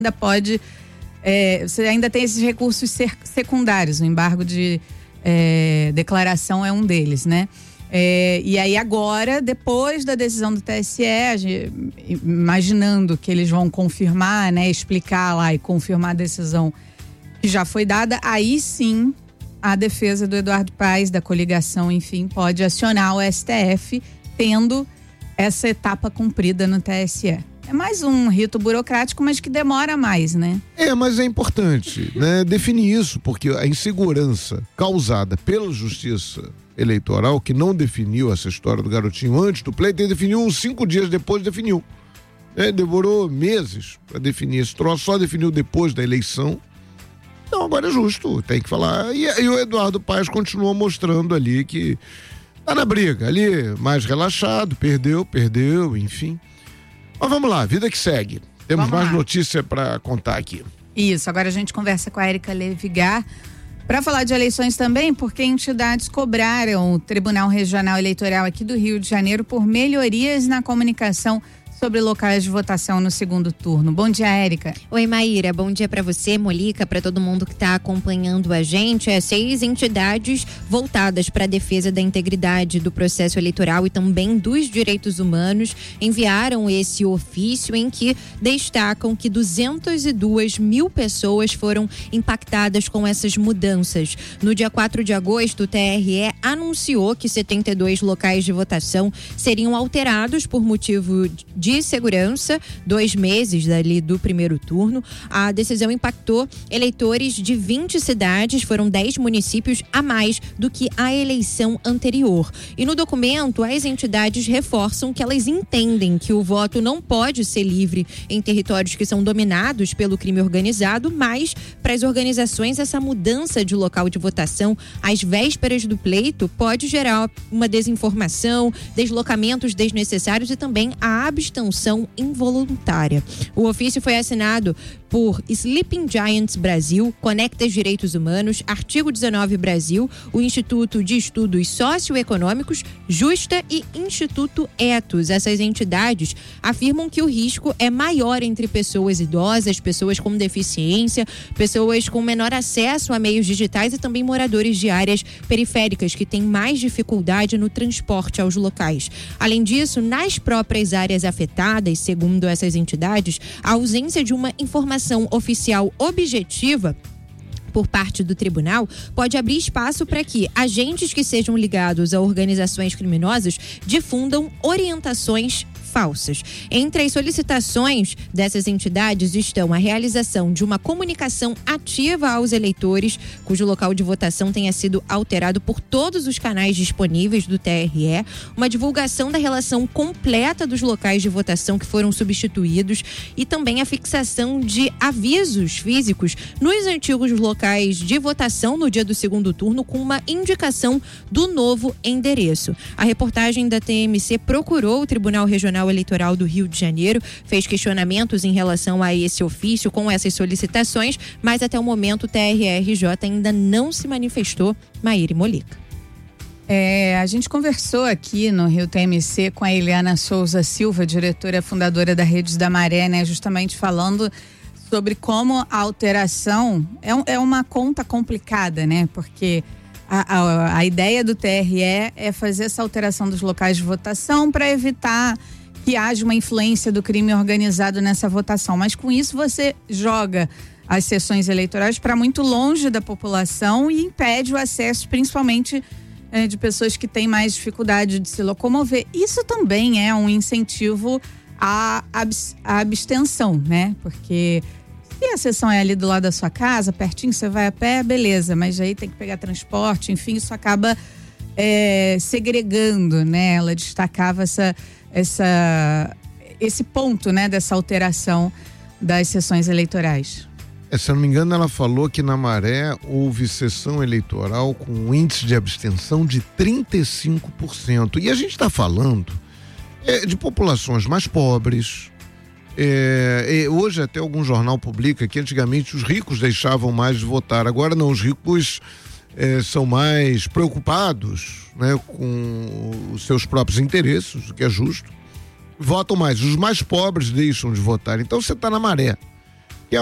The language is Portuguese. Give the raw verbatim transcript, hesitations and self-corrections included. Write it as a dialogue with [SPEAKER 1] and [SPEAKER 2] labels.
[SPEAKER 1] ainda pode, é, você ainda tem esses recursos secundários, o embargo de é, declaração é um deles, né? É, e aí agora, depois da decisão do T S E, gente, imaginando que eles vão confirmar, né, explicar lá e confirmar a decisão que já foi dada, aí sim a defesa do Eduardo Paes, da coligação, enfim, pode acionar o S T F, tendo essa etapa cumprida no T S E. É mais um rito burocrático, mas que demora mais, né?
[SPEAKER 2] É, mas é importante, né, definir isso, porque a insegurança causada pela Justiça Eleitoral, que não definiu essa história do garotinho antes do pleito, ele definiu uns cinco dias depois, definiu. É, demorou meses para definir esse troço, só definiu depois da eleição. Então agora é justo, tem que falar. E, e o Eduardo Paes continua mostrando ali que tá na briga, ali mais relaxado, perdeu, perdeu, enfim. Mas vamos lá, vida que segue. Temos vamos mais lá. Notícia para contar aqui.
[SPEAKER 1] Isso, agora a gente conversa com a Érica Levigar para falar de eleições também, porque entidades cobraram o Tribunal Regional Eleitoral aqui do Rio de Janeiro por melhorias na comunicação sobre locais de votação no segundo turno. Bom dia, Érica.
[SPEAKER 3] Oi, Maíra. Bom dia para você, Molica, para todo mundo que está acompanhando a gente. É, seis entidades voltadas para a defesa da integridade do processo eleitoral e também dos direitos humanos enviaram esse ofício em que destacam que duzentas e duas mil pessoas foram impactadas com essas mudanças. No dia quatro de agosto, o T R E anunciou que setenta e dois locais de votação seriam alterados por motivo de de segurança, dois meses dali do primeiro turno. A decisão impactou eleitores de vinte cidades, foram dez municípios a mais do que a eleição anterior. E no documento, as entidades reforçam que elas entendem que o voto não pode ser livre em territórios que são dominados pelo crime organizado, mas para as organizações essa mudança de local de votação às vésperas do pleito pode gerar uma desinformação, deslocamentos desnecessários e também a abstenção involuntária. O ofício foi assinado por Sleeping Giants Brasil, Conectas Direitos Humanos, Artigo dezenove Brasil, o Instituto de Estudos Socioeconômicos, Justa e Instituto Etos. Essas entidades afirmam que o risco é maior entre pessoas idosas, pessoas com deficiência, pessoas com menor acesso a meios digitais e também moradores de áreas periféricas que têm mais dificuldade no transporte aos locais. Além disso, nas próprias áreas afetadas, segundo essas entidades, a ausência de uma informação oficial objetiva por parte do tribunal pode abrir espaço para que agentes que sejam ligados a organizações criminosas difundam orientações falsas. Entre as solicitações dessas entidades estão a realização de uma comunicação ativa aos eleitores cujo local de votação tenha sido alterado por todos os canais disponíveis do T R E, uma divulgação da relação completa dos locais de votação que foram substituídos e também a fixação de avisos físicos nos antigos locais de votação no dia do segundo turno com uma indicação do novo endereço. A reportagem da T M C procurou o Tribunal Regional Eleitoral do Rio de Janeiro, fez questionamentos em relação a esse ofício com essas solicitações, mas até o momento o T R R J ainda não se manifestou. Maíra e Molica.
[SPEAKER 1] É, a gente conversou aqui no Rio T M C com a Eliana Souza Silva, diretora fundadora da Redes da Maré, né, justamente falando sobre como a alteração é, é uma conta complicada, né, porque A, a, a ideia do T R E é fazer essa alteração dos locais de votação para evitar que haja uma influência do crime organizado nessa votação. Mas com isso você joga as sessões eleitorais para muito longe da população e impede o acesso, principalmente é, de pessoas que têm mais dificuldade de se locomover. Isso também é um incentivo à, abs, à abstenção, né? Porque se a sessão é ali do lado da sua casa, pertinho, você vai a pé, beleza, mas aí tem que pegar transporte, enfim, isso acaba é, segregando, né? Ela destacava essa, essa, esse ponto, né, dessa alteração das sessões eleitorais.
[SPEAKER 2] É, se eu não me engano, ela falou que na Maré houve sessão eleitoral com um índice de abstenção de trinta e cinco por cento. E a gente está falando é, de populações mais pobres. É, hoje até algum jornal publica que antigamente os ricos deixavam mais de votar, agora não, os ricos é, são mais preocupados, né, com os seus próprios interesses, o que é justo, votam mais, os mais pobres deixam de votar. Então você está na Maré,